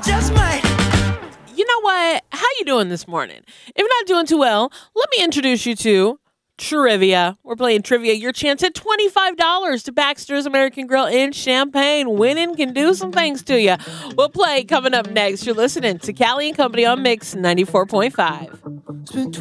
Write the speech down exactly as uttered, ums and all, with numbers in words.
just might. You know what? How you doing this morning? If you're not doing too well, let me introduce you to Trivia. We're playing Trivia. Your chance at twenty-five dollars to Baxter's American Grill in Champaign. Winning can do some things to you. We'll play coming up next. You're listening to Callie and Company on Mix ninety-four point five.